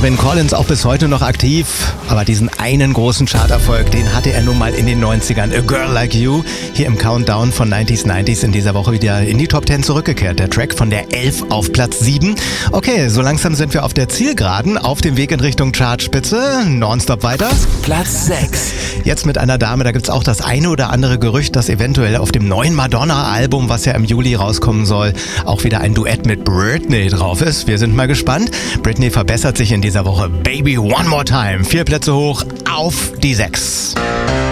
Phil Collins auch bis heute noch aktiv, aber diesen einen großen Charterfolg, den hatte er nun mal in den 90ern. A Girl Like You, hier im Countdown von 90s in dieser Woche wieder in die Top 10 zurückgekehrt. Der Track von der 11 auf Platz 7. Okay, so langsam sind wir auf der Zielgeraden, auf dem Weg in Richtung Chartspitze. Nonstop weiter. Platz 6. Jetzt mit einer Dame, da gibt's auch das eine oder andere Gerücht, dass eventuell auf dem neuen Madonna-Album, was ja im Juli rauskommen soll, auch wieder ein Duett mit Britney drauf ist. Wir sind mal gespannt. Britney verbessert sich in dieser Woche. Baby One More Time. 4 Plätze hoch auf die 6.